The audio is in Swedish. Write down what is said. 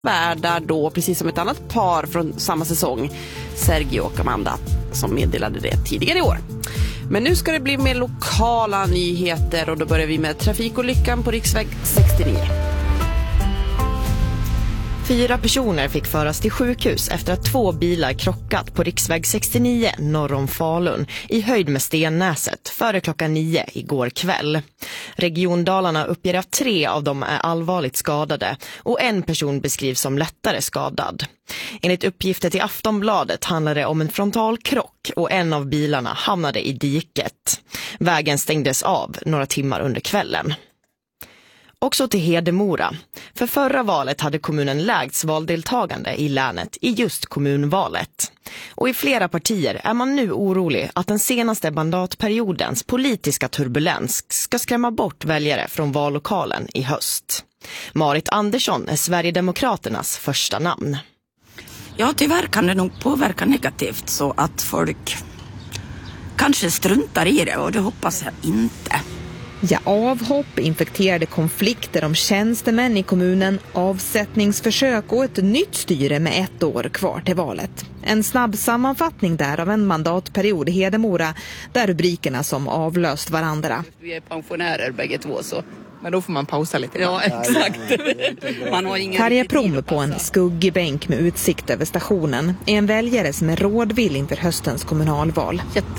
värdar då, precis som ett annat par från samma säsong, Sergio och Amanda, som meddelade det tidigare i år. Men nu ska det bli mer lokala nyheter och då börjar vi med trafikolyckan på riksväg 69. 4 personer fick föras till sjukhus efter att 2 bilar krockat på riksväg 69 norr om Falun i höjd med Stennäset före klockan 9 igår kväll. Region Dalarna uppger att 3 av dem är allvarligt skadade och en person beskrivs som lättare skadad. Enligt uppgifter till Aftonbladet handlar det om en frontalkrock och en av bilarna hamnade i diket. Vägen stängdes av några timmar under kvällen. Också till Hedemora. För förra valet hade kommunen lägst valdeltagande i länet i just kommunvalet. Och i flera partier är man nu orolig att den senaste mandatperiodens politiska turbulens ska skrämma bort väljare från vallokalen i höst. Marit Andersson är Sverigedemokraternas första namn. Ja, tyvärr kan det nog påverka negativt så att folk kanske struntar i det, och det hoppas jag inte. Ja, avhopp, infekterade konflikter om tjänstemän i kommunen, avsättningsförsök och ett nytt styre med 1 år kvar till valet. En snabb sammanfattning där av en mandatperiod i Hedemora, där rubrikerna som avlöst varandra. Vi är pensionärer bägge två, så. Men då får man pausa lite. Ja, exakt. Man har ingen Tarja Prom på en skuggig bänk med utsikt över stationen är en väljare som är rådvill inför höstens kommunalval.